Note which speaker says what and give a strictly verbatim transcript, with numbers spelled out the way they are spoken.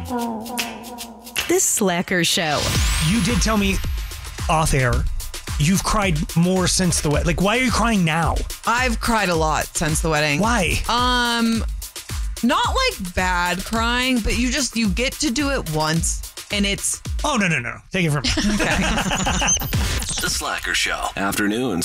Speaker 1: This Slacker Show.
Speaker 2: You did tell me off air you've cried more since the wedding. Like, why are you crying now?
Speaker 3: I've cried a lot since the wedding.
Speaker 2: Why?
Speaker 3: Um, not like bad crying, but you just, you get to do it once and it's...
Speaker 2: Oh, no, no, no. Take it from me.
Speaker 3: Okay.
Speaker 4: The Slacker Show. Afternoons